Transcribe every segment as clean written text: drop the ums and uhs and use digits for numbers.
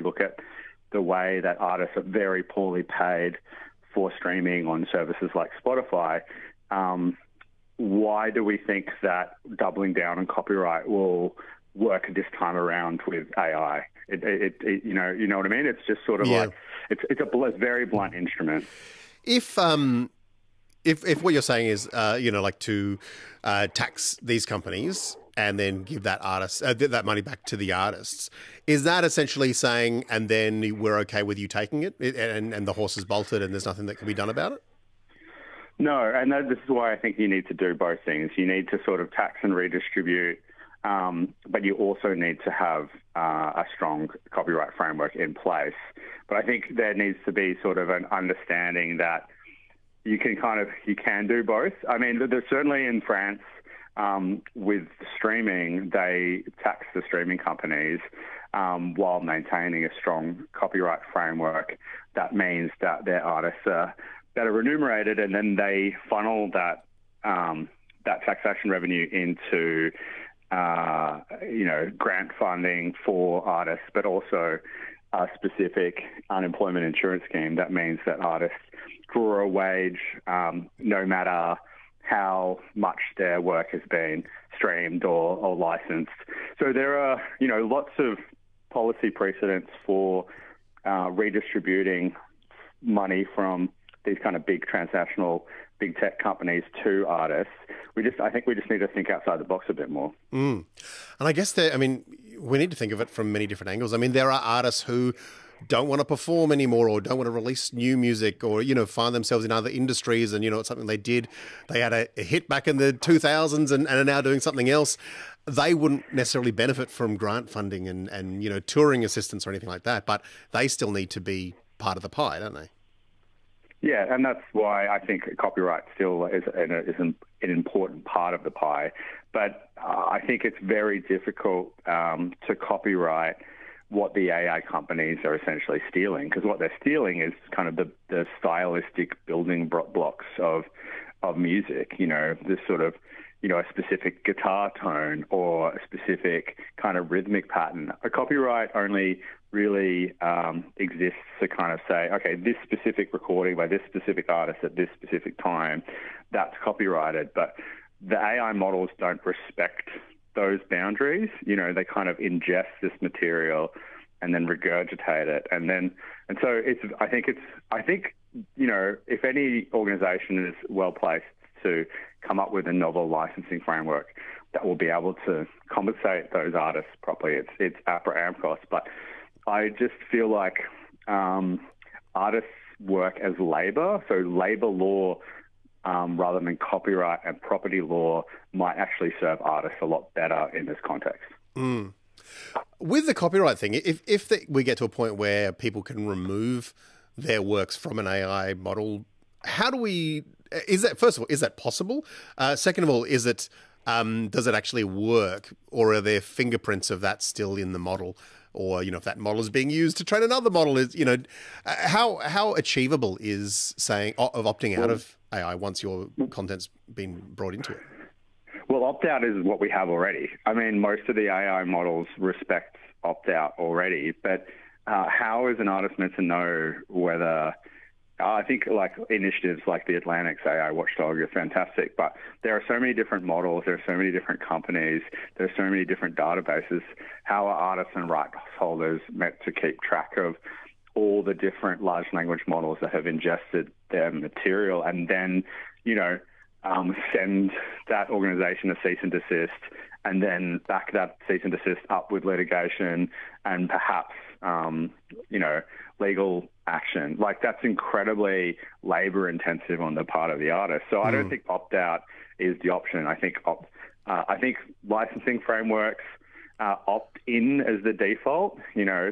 look at the way that artists are very poorly paid for streaming on services like Spotify, why do we think that doubling down on copyright will work this time around with AI? You know what I mean? It's just sort of like it's a very blunt instrument. If what you're saying is like to tax these companies and then give that money back to the artists, is that essentially saying, and then we're okay with you taking it, and the horse is bolted and there's nothing that can be done about it? No, and this is why I think you need to do both things. You need to sort of tax and redistribute, but you also need to have a strong copyright framework in place. But I think there needs to be sort of an understanding that you can do both. I mean, there's certainly in France, with streaming, they tax the streaming companies while maintaining a strong copyright framework. That means that their artists are better remunerated, and then they funnel that taxation revenue into grant funding for artists, but also a specific unemployment insurance scheme. That means that artists draw a wage no matter how much their work has been streamed or licensed. So there are, lots of policy precedents for redistributing money from these kind of big transnational, big tech companies to artists. I think we just need to think outside the box a bit more. And I guess we need to think of it from many different angles. I mean, there are artists who don't want to perform anymore or don't want to release new music or, find themselves in other industries and, it's something they did. They had a hit back in the 2000s and are now doing something else. They wouldn't necessarily benefit from grant funding and touring assistance or anything like that, but they still need to be part of the pie, don't they? Yeah, and that's why I think copyright still is an important part of the pie. But I think it's very difficult to copyright what the AI companies are essentially stealing, because what they're stealing is kind of the stylistic building blocks of music, this sort of, a specific guitar tone or a specific kind of rhythmic pattern. A copyright only really exists to kind of say, okay, this specific recording by this specific artist at this specific time, that's copyrighted. But the AI models don't respect those boundaries. They kind of ingest this material and then regurgitate it. And so I think if any organization is well placed to come up with a novel licensing framework that will be able to compensate those artists properly, it's APRA AMCOS. But I just feel like artists work as labor, so labor law rather than copyright and property law might actually serve artists a lot better in this context. With the copyright thing, if we get to a point where people can remove their works from an AI model, how do we? First of all, is that possible? Second of all, does it actually work, or are there fingerprints of that still in the model? Or, if that model is being used to train another model, how achievable is opting out of AI once your content's been brought into it? Well, opt-out is what we have already. I mean, most of the AI models respect opt-out already, but how is an artist meant to know whether... I think initiatives like the Atlantic's AI Watchdog are fantastic, but there are so many different models, there are so many different companies, there are so many different databases. How are artists and rights holders meant to keep track of all the different large language models that have ingested their material and then, send that organization a cease and desist and then back that cease and desist up with litigation and perhaps, legal action? That's incredibly labor intensive on the part of the artist. So I don't think opt-out is the option. I think licensing frameworks opt-in as the default.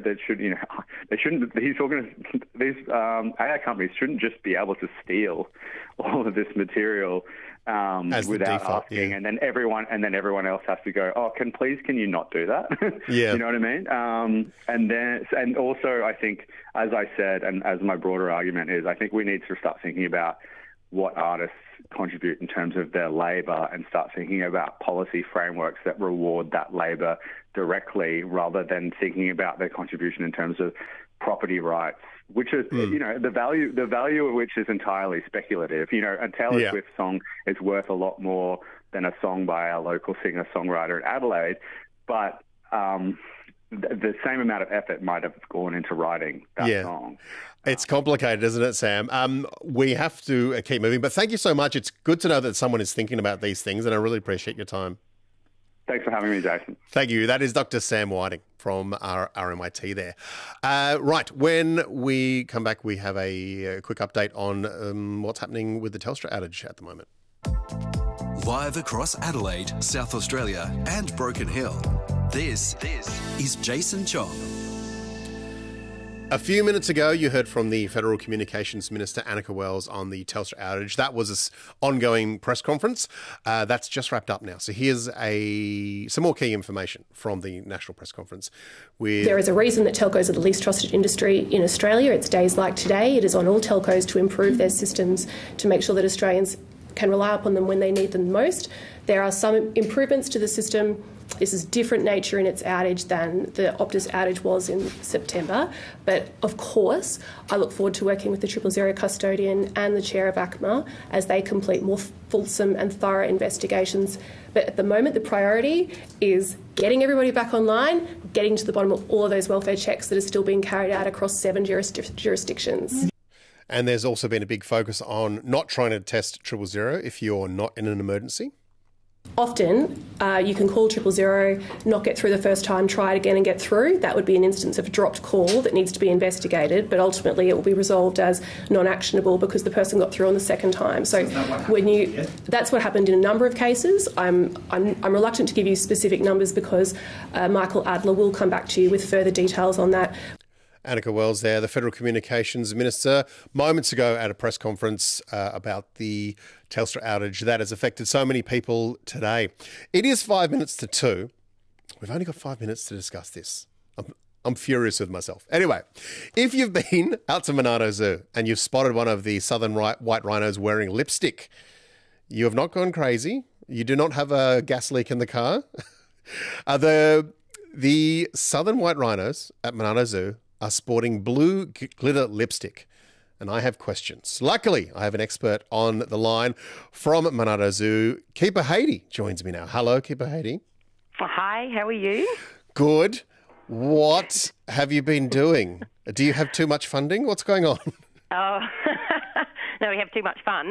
These AI companies shouldn't just be able to steal all of this material without asking, and then everyone else has to go, can you not do that? Yeah. You know what I mean? And also I think, as I said, and as my broader argument is, I think we need to start thinking about what artists contribute in terms of their labour and start thinking about policy frameworks that reward that labour directly, rather than thinking about their contribution in terms of property rights, which is, the value of which is entirely speculative. A Taylor Swift song is worth a lot more than a song by a local singer-songwriter in Adelaide, but the same amount of effort might have gone into writing that song. It's complicated, isn't it, Sam? We have to keep moving, but thank you so much. It's good to know that someone is thinking about these things, and I really appreciate your time. Thanks for having me, Jason. Thank you. That is Dr. Sam Whiting from RMIT there. Right, when we come back, we have a quick update on what's happening with the Telstra outage at the moment. Live across Adelaide, South Australia and Broken Hill, this is Jason Chong. A few minutes ago, you heard from the Federal Communications Minister, Anika Wells, on the Telstra outage. That was an ongoing press conference. That's just wrapped up now. So here's some more key information from the National Press Conference. There is a reason that telcos are the least trusted industry in Australia. It's days like today. It is on all telcos to improve their systems to make sure that Australians can rely upon them when they need them most. There are some improvements to the system. This is different nature in its outage than the Optus outage was in September. But of course, I look forward to working with the 000 custodian and the chair of ACMA as they complete more fulsome and thorough investigations. But at the moment, the priority is getting everybody back online, getting to the bottom of all of those welfare checks that are still being carried out across 7 jurisdictions. And there's also been a big focus on not trying to test 000 if you're not in an emergency. Often, you can call 000, not get through the first time, try it again and get through. That would be an instance of a dropped call that needs to be investigated, but ultimately it will be resolved as non-actionable because the person got through on the second time. So that's what happened in a number of cases. I'm reluctant to give you specific numbers because Michael Adler will come back to you with further details on that. Anika Wells there, the Federal Communications Minister, moments ago at a press conference about the Telstra outage that has affected so many people today. It is 5 minutes to 2. We've only got 5 minutes to discuss this. I'm furious with myself. Anyway, if you've been out to Monado Zoo and you've spotted one of the southern white rhinos wearing lipstick, you have not gone crazy. You do not have a gas leak in the car. The southern white rhinos at Monado Zoo are sporting blue glitter lipstick. And I have questions. Luckily, I have an expert on the line from Monado Zoo. Keeper Haiti joins me now. Hello, Keeper Haiti. Hi, how are you? Good. What have you been doing? Do you have too much funding? What's going on? Oh, no, we have too much fun.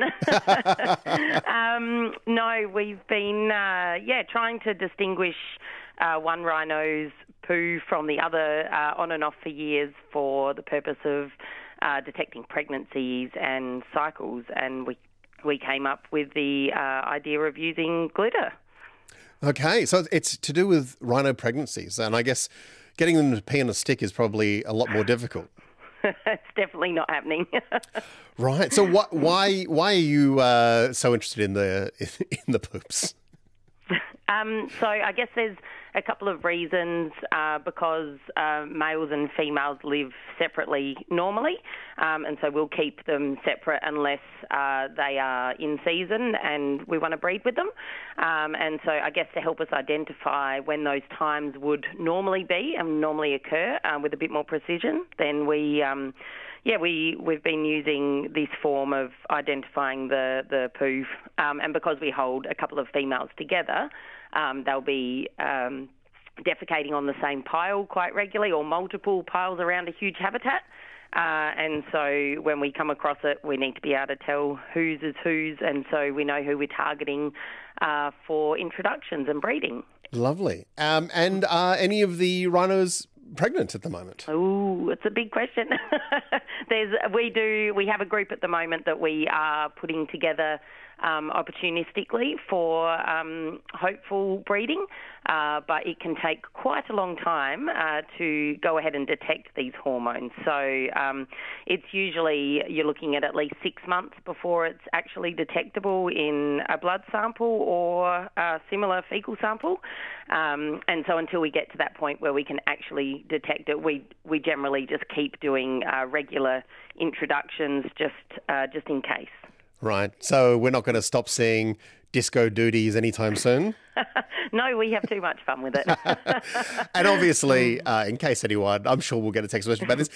No, we've been, trying to distinguish one rhino's poo from the other on and off for years for the purpose of detecting pregnancies and cycles, and we came up with the idea of using glitter. Okay, so it's to do with rhino pregnancies, and I guess getting them to pee on a stick is probably a lot more difficult. It's definitely not happening. Right. So why are you so interested in the poops? So I guess there's a couple of reasons, because males and females live separately normally, and so we'll keep them separate unless they are in season and we want to breed with them. And so I guess to help us identify when those times would normally be and normally occur with a bit more precision, then we've been using this form of identifying the poo, and because we hold a couple of females together, they'll be defecating on the same pile quite regularly, or multiple piles around a huge habitat. And so when we come across it, we need to be able to tell whose is whose, and so we know who we're targeting for introductions and breeding. Lovely. And are any of the rhinos pregnant at the moment? Oh, it's a big question. We have a group at the moment that we are putting together opportunistically for hopeful breeding, but it can take quite a long time to go ahead and detect these hormones. So it's usually you're looking at least 6 months before it's actually detectable in a blood sample or a similar fecal sample. And so until we get to that point where we can actually detect it, we generally just keep doing regular introductions just in case. Right. So we're not going to stop seeing disco duties anytime soon? No, we have too much fun with it. And obviously, in case anyone, I'm sure we'll get a text message about this,